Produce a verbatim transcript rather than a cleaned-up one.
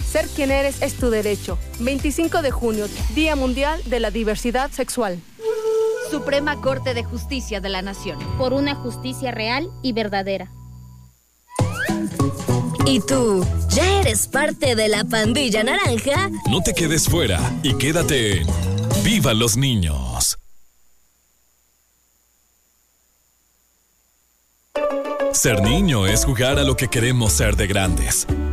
Ser quien eres es tu derecho. veinticinco de junio, Día Mundial de la Diversidad Sexual. Suprema Corte de Justicia de la Nación. Por una justicia real y verdadera. ¿Y tú, ya eres parte de la pandilla naranja? No te quedes fuera y quédate en ¡Viva los niños! Ser niño es jugar a lo que queremos ser de grandes.